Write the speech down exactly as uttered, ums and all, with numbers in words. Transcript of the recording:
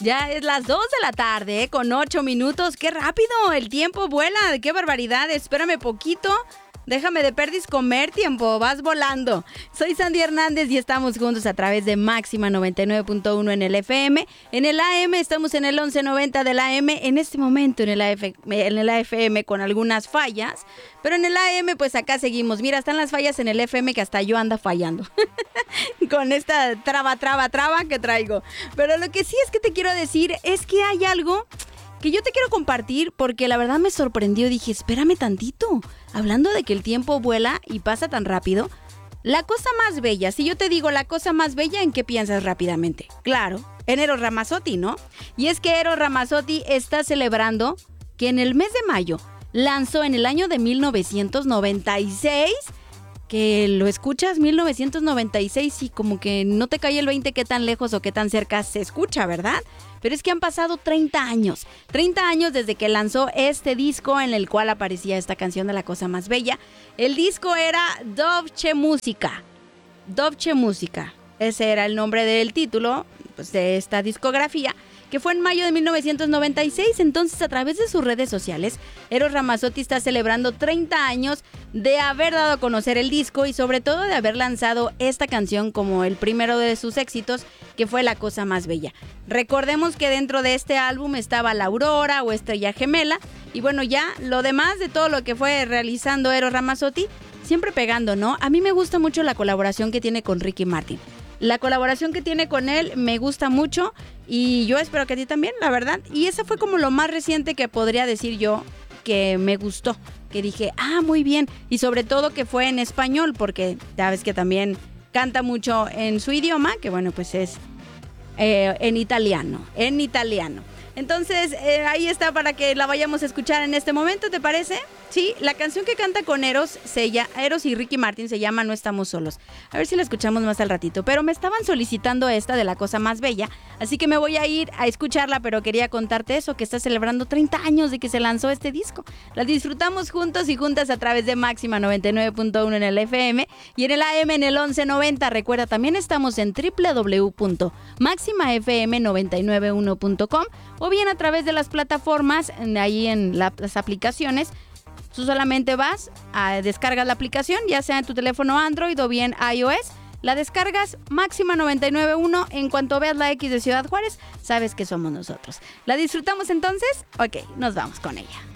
Ya es las dos de la tarde, ¿eh? Con ocho minutos. ¡Qué rápido! El tiempo vuela. ¡Qué barbaridad! Espérame poquito. Déjame de perdis comer, tiempo, vas volando. Soy Sandy Hernández y estamos juntos a través de Máxima noventa y nueve punto uno en el F M. En el A M estamos en el once noventa del A M. En este momento en el, A F, en el A F M con algunas fallas. Pero en el A M pues acá seguimos. Mira, están las fallas en el F M que hasta yo ando fallando. Con esta traba, traba, traba que traigo. Pero lo que sí es que te quiero decir es que hay algo que yo te quiero compartir porque la verdad me sorprendió. Dije, espérame tantito. Hablando de que el tiempo vuela y pasa tan rápido. La cosa más bella, si yo te digo la cosa más bella, ¿en qué piensas rápidamente? Claro, en Eros Ramazzotti, ¿no? Y es que Eros Ramazzotti está celebrando que en el mes de mayo lanzó en el año de mil novecientos noventa y seis... Que lo escuchas, mil novecientos noventa y seis, y como que no te cae el veinte qué tan lejos o qué tan cerca se escucha, ¿verdad? Pero es que han pasado treinta años, treinta años desde que lanzó este disco en el cual aparecía esta canción de La Cosa Más Bella. El disco era Dolce Musica, Dolce Musica, ese era el nombre del título pues, de esta discografía, que fue en mayo de mil novecientos noventa y seis. Entonces, a través de sus redes sociales, Eros Ramazzotti está celebrando treinta años de haber dado a conocer el disco y sobre todo de haber lanzado esta canción como el primero de sus éxitos, que fue La Cosa Más Bella. Recordemos que dentro de este álbum estaba La Aurora o Estrella Gemela, y bueno, ya lo demás de todo lo que fue realizando Eros Ramazzotti, siempre pegando, ¿no? A mí me gusta mucho la colaboración que tiene con Ricky Martin. La colaboración que tiene con él me gusta mucho y yo espero que a ti también, la verdad. Y esa fue como lo más reciente que podría decir yo que me gustó. Que dije, ah, muy bien. Y sobre todo que fue en español, porque sabes que también canta mucho en su idioma, que bueno, pues es eh, en italiano, en italiano. Entonces, eh, ahí está para que la vayamos a escuchar en este momento, ¿te parece? Sí, la canción que canta con Eros, se llama, Eros y Ricky Martin se llama No Estamos Solos. A ver si la escuchamos más al ratito. Pero me estaban solicitando esta de La Cosa Más Bella, así que me voy a ir a escucharla, pero quería contarte eso, que está celebrando treinta años de que se lanzó este disco. La disfrutamos juntos y juntas a través de Máxima noventa y nueve punto uno en el F M y en el A M en el once noventa. Recuerda, también estamos en doble u doble u doble u punto máxima f m noventa y nueve uno punto com o bien a través de las plataformas, ahí en la, las aplicaciones. Tú solamente vas, a, descargas la aplicación, ya sea en tu teléfono Android o bien iOS. La descargas, Máxima noventa y nueve punto uno. En cuanto veas la X de Ciudad Juárez, sabes que somos nosotros. ¿La disfrutamos entonces? Ok, nos vamos con ella.